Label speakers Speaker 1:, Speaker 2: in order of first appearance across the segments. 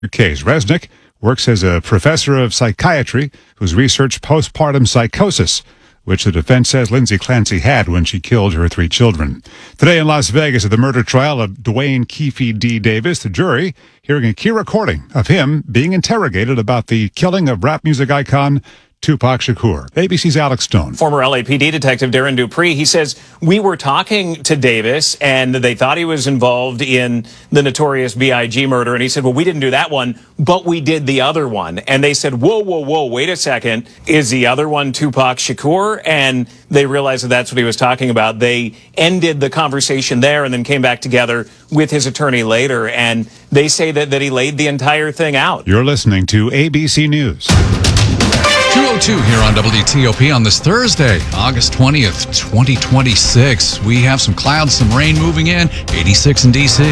Speaker 1: case. Resnick works as a professor of psychiatry who's researched postpartum psychosis, which the defense says Lindsay Clancy had when she killed her 3 children. Today in Las Vegas at the murder trial of Dwayne Keefe D. Davis, the jury hearing a key recording of him being interrogated about the killing of rap music icon Tupac Shakur. ABC's Alex Stone.
Speaker 2: Former LAPD detective Darren Dupree, he says, we were talking to Davis and they thought he was involved in the Notorious B.I.G. murder. And he said, well, we didn't do that one, but we did the other one. And they said, whoa, wait a second. Is the other one Tupac Shakur? And they realized that that's what he was talking about. They ended the conversation there and then came back together with his attorney later. And they say that he laid the entire thing out.
Speaker 1: You're listening to ABC News.
Speaker 3: 2:02 here on WTOP on this Thursday, August 20th, 2026. We have some clouds, some rain moving in, 86 in D.C.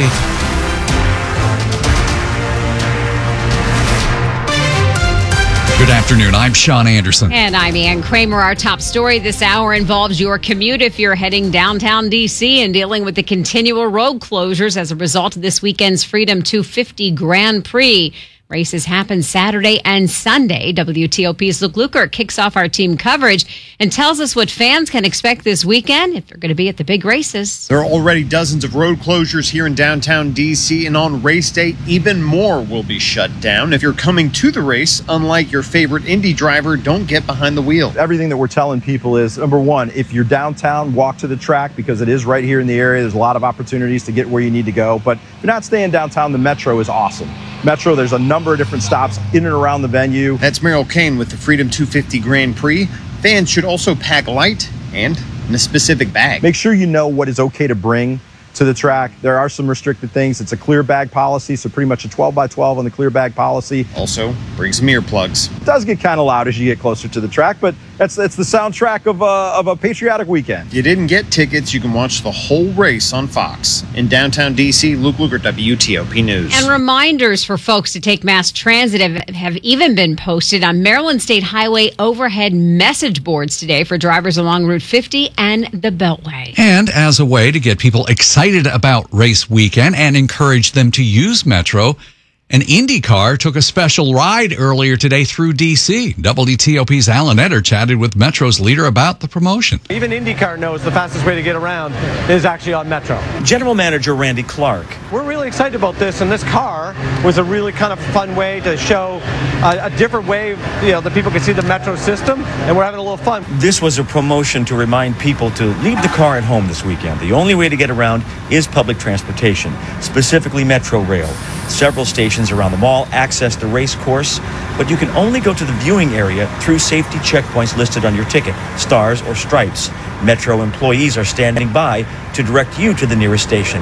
Speaker 3: Good afternoon. I'm Sean Anderson.
Speaker 4: And I'm Ann Kramer. Our top story this hour involves your commute if you're heading downtown D.C. and dealing with the continual road closures as a result of this weekend's Freedom 250 Grand Prix. Races happen Saturday and Sunday. WTOP's Luke Lukert kicks off our team coverage and tells us what fans can expect this weekend if they're going to be at the big races.
Speaker 5: There are already dozens of road closures here in downtown D.C., and on race day, even more will be shut down. If you're coming to the race, unlike your favorite Indy driver, don't get behind the wheel.
Speaker 6: Everything that we're telling people is, number one, if you're downtown, walk to the track because it is right here in the area. There's a lot of opportunities to get where you need to go. But if you're not staying downtown, the Metro is awesome. Metro, there's a number of different stops in and around the venue.
Speaker 5: That's Meryl Kane with the Freedom 250 Grand Prix. Fans should also pack light and in a specific bag.
Speaker 6: Make sure you know what is okay to bring to the track. There are some restricted things. It's a clear bag policy, so pretty much a 12 by 12 on the clear bag policy.
Speaker 5: Also, bring some earplugs.
Speaker 6: It does get kind of loud as you get closer to the track, but it's the soundtrack of a patriotic weekend.
Speaker 5: If you didn't get tickets, you can watch the whole race on Fox. In downtown D.C., Luke Lukert, WTOP News.
Speaker 4: And reminders for folks to take mass transit have even been posted on Maryland State Highway overhead message boards today for drivers along Route 50 and the Beltway.
Speaker 3: And as a way to get people excited about race weekend and encourage them to use Metro, an IndyCar took a special ride earlier today through D.C. WTOP's Alan Etter chatted with Metro's leader about the promotion.
Speaker 7: Even IndyCar knows the fastest way to get around is actually on Metro.
Speaker 8: General Manager Randy Clark.
Speaker 7: We're really excited about this, and this car was a really kind of fun way to show a different way, that people can see the Metro system, and we're having a little fun.
Speaker 8: This was a promotion to remind people to leave the car at home this weekend. The only way to get around is public transportation, specifically Metro Rail. Several stations around the mall access the race course, but you can only go to the viewing area through safety checkpoints listed on your ticket, stars or stripes. Metro employees are standing by to direct you to the nearest station.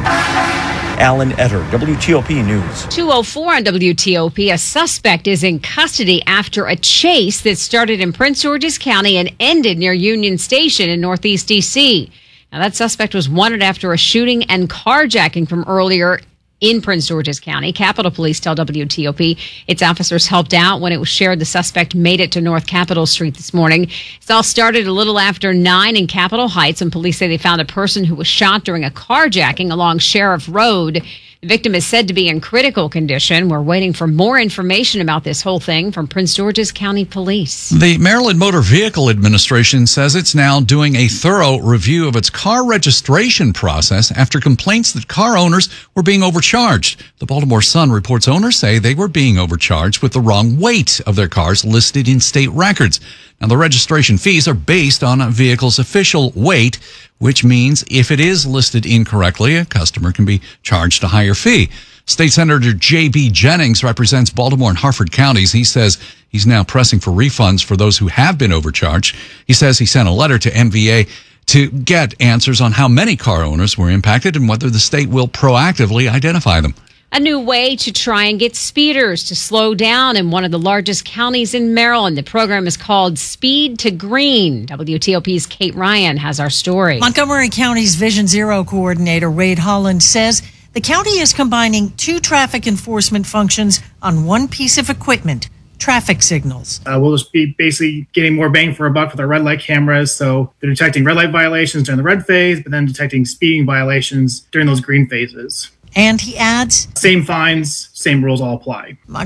Speaker 8: Alan Etter, WTOP News.
Speaker 4: 2:04 on WTOP. A suspect is in custody after a chase that started in Prince George's County and ended near Union Station in Northeast D.C. Now, that suspect was wanted after a shooting and carjacking from earlier in Prince George's County. Capitol Police tell WTOP its officers helped out when it was shared the suspect made it to North Capitol Street this morning. It all started a little after 9 in Capitol Heights, and police say they found a person who was shot during a carjacking along Sheriff Road. The victim is said to be in critical condition. We're waiting for more information about this whole thing from Prince George's County Police.
Speaker 3: The Maryland Motor Vehicle Administration says it's now doing a thorough review of its car registration process after complaints that car owners were being overcharged. The Baltimore Sun reports owners say they were being overcharged with the wrong weight of their cars listed in state records. Now, the registration fees are based on a vehicle's official weight, which means if it is listed incorrectly, a customer can be charged a higher fee. State Senator J.B. Jennings represents Baltimore and Harford counties. He says he's now pressing for refunds for those who have been overcharged. He says he sent a letter to MVA to get answers on how many car owners were impacted and whether the state will proactively identify them.
Speaker 4: A new way to try and get speeders to slow down in one of the largest counties in Maryland. The program is called Speed to Green. WTOP's Kate Ryan has our story.
Speaker 9: Montgomery County's Vision Zero coordinator, Wade Holland, says the county is combining 2 traffic enforcement functions on one piece of equipment, traffic signals.
Speaker 10: We'll just be basically getting more bang for a buck with our red light cameras. So they're detecting red light violations during the red phase, but then detecting speeding violations during those green phases.
Speaker 9: And he adds,
Speaker 10: Same fines, same rules all apply.